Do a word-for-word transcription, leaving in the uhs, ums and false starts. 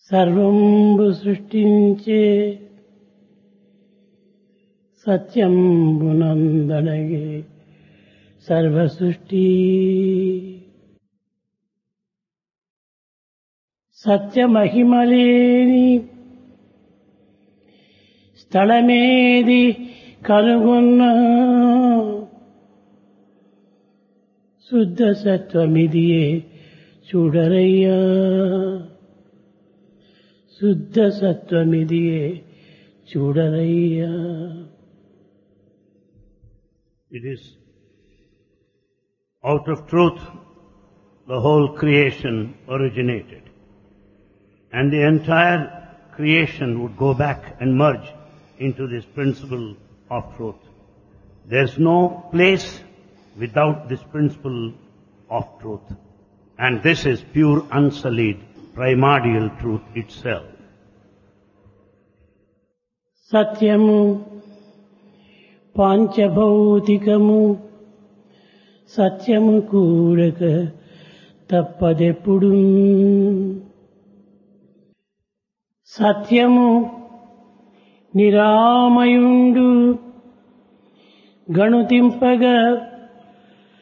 సర్వంబు సృష్టించే సత్యంబునందనగే సర్వ సృష్టి సత్యమహిమలేని స్థలమేది కనుగొన్న శుద్ధ సత్వమిదియే చూడరయ్యా శుద్ధ సత్వమిదియే చూడరయ్యా. It is out of truth the whole creation originated, and the entire creation would go back and merge into this principle of truth. There's no place without this principle of truth, and this is pure unsullied primordial truth itself. సత్యము పాంచభౌతికము సత్యము కూడక తప్పదెప్పుడు సత్యము నిరామయుండు గణుతింపగా